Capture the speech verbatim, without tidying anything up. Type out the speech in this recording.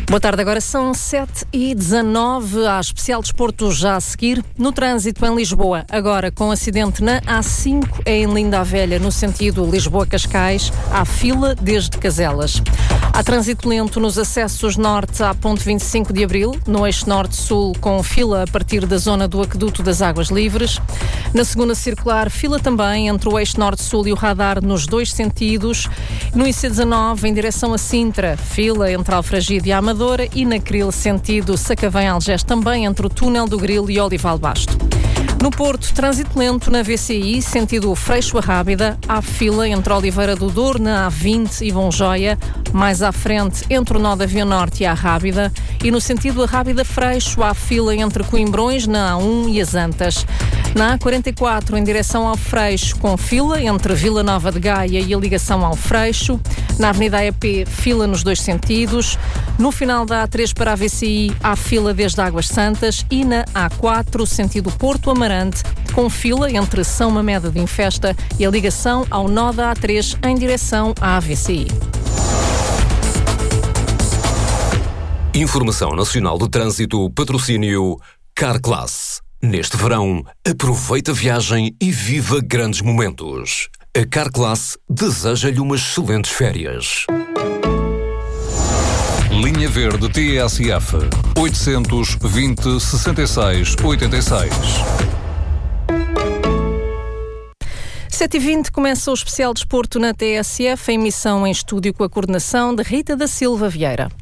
Boa tarde, agora são sete e dezanove, a especial desporto já a seguir. No trânsito em Lisboa, agora com acidente na A cinco, é em Linda a Velha, no sentido Lisboa-Cascais, há fila desde Caselas. Há trânsito lento nos acessos norte à ponte vinte e cinco de Abril, no eixo norte-sul, com fila a partir da zona do Aqueduto das Águas Livres. Na segunda circular, fila também entre o eixo norte-sul e o radar nos dois sentidos. No I C dezanove, em direção a Sintra, fila entre Alfragide e Amadora, e na Cril, sentido Sacavém-Algés, também entre o túnel do Grilo e Olival Basto. No Porto, trânsito lento na V C I, sentido Freixo a Rábida, há fila entre Oliveira do Douro, na A vinte e Bonjoia, mais à frente entre o nó da Via Norte e a Rábida, e no sentido a Rábida-Freixo, há fila entre Coimbrões, na A um e as Antas. Na A quarenta e quatro, em direção ao Freixo, com fila entre Vila Nova de Gaia e a ligação ao Freixo. Na Avenida A E P, fila nos dois sentidos. No final da A três para a V C I, há fila desde Águas Santas. E na A quatro, sentido Porto Amarante, com fila entre São Mamede de Infesta e a ligação ao nó da A três em direção à V C I. Informação Nacional de Trânsito, patrocínio Carclass. Neste verão, aproveita a viagem e viva grandes momentos. A Carclass deseja-lhe umas excelentes férias. Linha Verde T S F oitocentos e vinte, sessenta e seis, oitenta e seis. sete e vinte começa o especial desporto na T S F, a emissão em estúdio com a coordenação de Rita da Silva Vieira.